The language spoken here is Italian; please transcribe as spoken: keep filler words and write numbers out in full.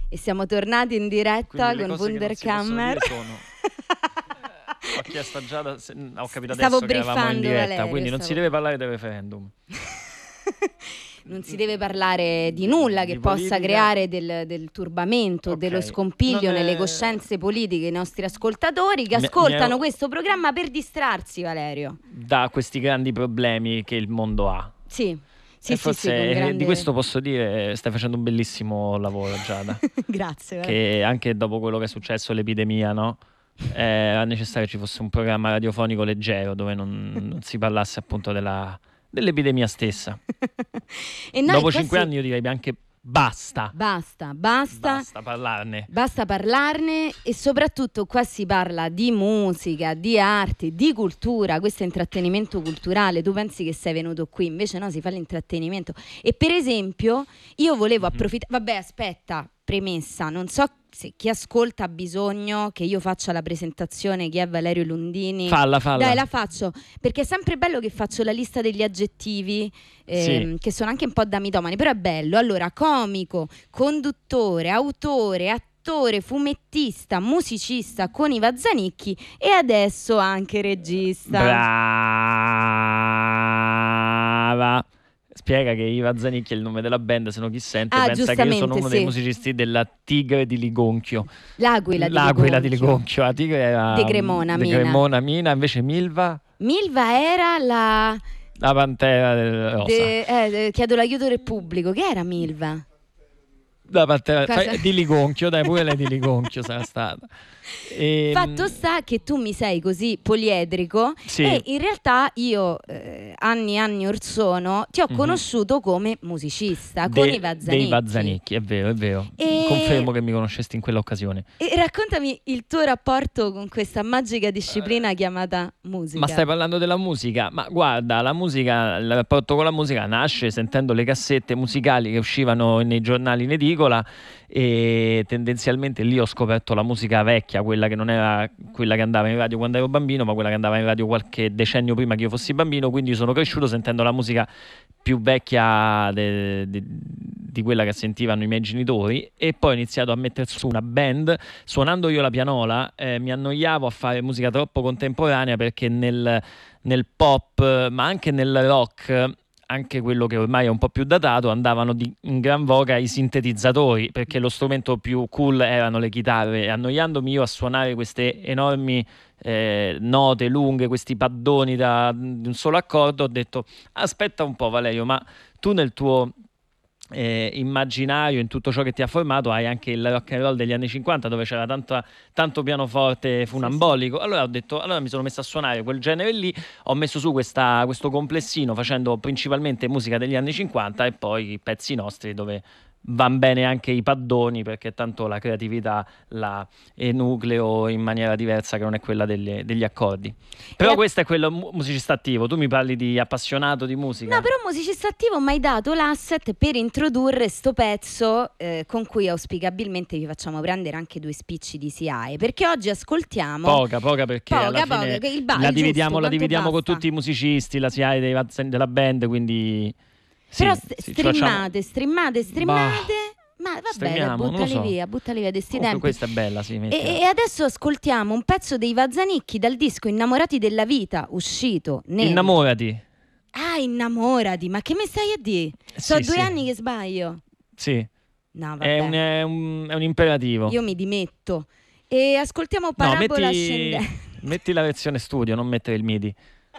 E siamo tornati in diretta Quindi le con cose che non si possono Wunderkammer. dire sono... Ho chiesto a Giada, se- ho capito Stavo adesso che eravamo in briefando diretta, Valerio, quindi non si stavo- deve parlare del referendum. Non si deve parlare di nulla che Di possa politica. creare del, del turbamento, Ok. dello scompiglio Non è- nelle coscienze politiche dei nostri ascoltatori che Mi- mi ascoltano ero- questo programma per distrarsi, Valerio. Da questi grandi problemi che il mondo ha. Sì, sì, e sì, forse sì, con eh, grande... di questo posso dire, stai facendo un bellissimo lavoro, Giada. Grazie, Valerio. Che anche dopo quello che è successo, l'epidemia, no? Eh, Era necessario che ci fosse un programma radiofonico leggero dove non, non si parlasse appunto della, dell'epidemia stessa. E noi Dopo qua cinque sì- anni io direi anche basta. Basta, basta. Basta parlarne. Basta parlarne e soprattutto qua si parla di musica, di arte, di cultura, questo è intrattenimento culturale, tu pensi che sei venuto qui, invece no, si fa l'intrattenimento. E per esempio io volevo Mhm. approfittare, vabbè aspetta, premessa, non so se chi ascolta ha bisogno che io faccia la presentazione, chi è Valerio Lundini. Falla, falla. Dai, la faccio, perché è sempre bello che faccio la lista degli aggettivi, ehm, Sì. che sono anche un po' da mitomani, però è bello. Allora, comico, conduttore, autore, attore, fumettista, musicista con i Vazzanicchi e adesso anche regista. Brava. Spiega che Iva Zanicchi è il nome della band, se no chi sente Ah, pensa che io sono giustamente, uno sì. dei musicisti della Tigre di Ligonchio. L'aquila di L'aquila di Ligonchio. Ligonchio, la tigre era De Cremona, De Mina. Cremona, Mina, invece Milva, Milva era la... la pantera del rosa. de- eh, chiedo l'aiuto del pubblico. Che era Milva? La pantera Cosa? fai- di Ligonchio, dai, pure lei di Ligonchio sarà stata. E, Fatto sta che tu mi sei così poliedrico Sì. e in realtà io eh, anni e anni or sono ti ho Mhm. conosciuto come musicista de- con i Vazzanicchi. dei Vazzanicchi, è vero, è vero. E- Confermo che mi conoscesti in quell'occasione. E raccontami il tuo rapporto con questa magica disciplina chiamata musica. Ma stai parlando della musica? Ma guarda, la musica, il rapporto con la musica nasce sentendo le cassette musicali che uscivano nei giornali in edicola e tendenzialmente lì ho scoperto la musica vecchia, quella che non era quella che andava in radio quando ero bambino, ma quella che andava in radio qualche decennio prima che io fossi bambino, quindi sono cresciuto sentendo la musica più vecchia de- de- di quella che sentivano i miei genitori e poi ho iniziato a mettere su una band suonando io la pianola. Eh, mi annoiavo a fare musica troppo contemporanea perché nel, nel pop ma anche nel rock, anche quello che ormai è un po' più datato, andavano di, in gran voga i sintetizzatori perché lo strumento più cool erano le chitarre e annoiandomi io a suonare queste enormi eh, note lunghe, questi paddoni da di un solo accordo, ho detto aspetta un po' Valerio, ma tu nel tuo eh, immaginario, in tutto ciò che ti ha formato, hai anche il rock and roll degli anni cinquanta dove c'era tanta, tanto pianoforte funambolico. Allora ho detto, allora mi sono messo a suonare quel genere lì, ho messo su questa, questo complessino facendo principalmente musica degli anni cinquanta e poi i pezzi nostri dove van bene anche i paddoni perché tanto la creatività la enucleo in maniera diversa che non è quella delle- degli accordi. Però E a- questo è quello mu- musicista attivo, tu mi parli di appassionato di musica. No, però musicista attivo mi hai dato l'asset per introdurre sto pezzo eh, con cui auspicabilmente vi facciamo prendere anche due spicci di S I A E, perché oggi ascoltiamo Poca, poca perché Poca, alla poca, fine che il ba- la il dividiamo, giusto, la quanto dividiamo con basta? tutti i musicisti, la S I A E dei Vazzen- della band, quindi sì, Però st- sì, ci facciamo- streamate, streamate, streamate. Ma vabbè, Streamiamo, non lo buttali so. via, buttali via di sti Comunque tempi. questa è bella, sì, E, mettila. e adesso ascoltiamo un pezzo dei Vazzanicchi dal disco Innamorati della vita, uscito nel... Innamorati. Ah, innamorati, ma che mi stai a dire? Sono Sì, due sì. anni che sbaglio. Sì, No, vabbè. è un, è, un, è un imperativo. Io mi dimetto. E ascoltiamo No, Parabola metti, Ascendente. metti la versione studio, non mettere il MIDI.